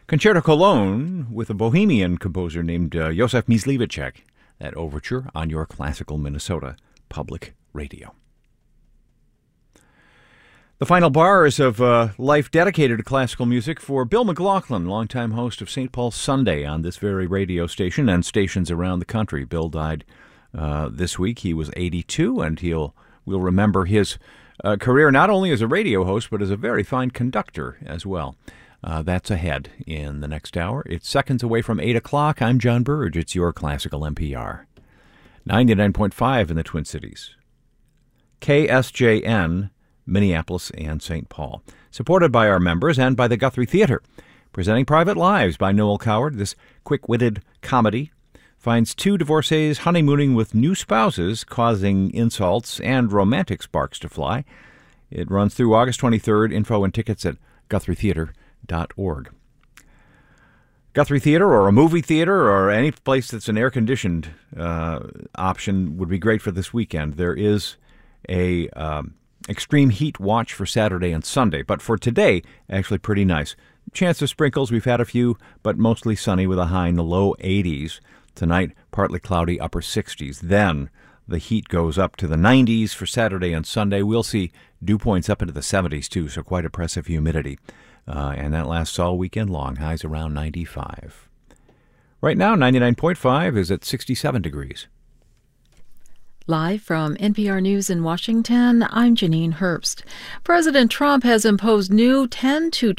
Concerto Cologne with a Bohemian composer named Josef Myslivacek. That overture on your classical Minnesota Public Radio. The final bars of life dedicated to classical music for Bill McLaughlin, longtime host of St. Paul's Sunday on this very radio station and stations around the country. Bill died this week. He was 82, and we'll remember his career not only as a radio host, but as a very fine conductor as well. That's ahead in the next hour. It's seconds away from 8 o'clock. I'm John Burge. It's your Classical NPR. 99.5 in the Twin Cities. KSJN, Minneapolis and St. Paul. Supported by our members and by the Guthrie Theater. Presenting Private Lives by Noel Coward. This quick-witted comedy finds two divorcees honeymooning with new spouses, causing insults and romantic sparks to fly. It runs through August 23rd. Info and tickets at GuthrieTheater.org. Guthrie Theater or a movie theater or any place that's an air-conditioned option would be great for this weekend. There is a extreme heat watch for Saturday and Sunday, but for today, actually pretty nice. Chance of sprinkles, we've had a few, but mostly sunny with a high in the low 80s. Tonight, partly cloudy, upper 60s. Then the heat goes up to the 90s for Saturday and Sunday. We'll see dew points up into the 70s, too, so quite oppressive humidity. And that lasts all weekend long, highs around 95. Right now, 99.5 is at 67 degrees. Live from NPR News in Washington, I'm Janine Herbst. President Trump has imposed new 10 to